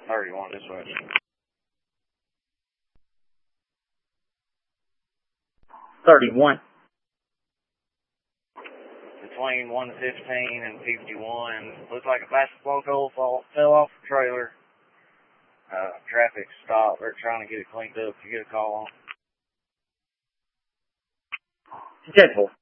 31 this way. Between 115 and 51. Looks like a basketball goal fell off the trailer. Traffic stopped. They're trying to get it cleaned up. You get a call on. 10-4.